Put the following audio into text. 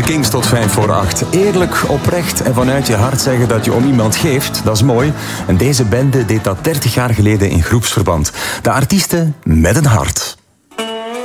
Kings tot 7:55. Eerlijk, oprecht en vanuit je hart zeggen dat je om iemand geeft, dat is mooi. En deze bende deed dat 30 jaar geleden in groepsverband. De artiesten met een hart.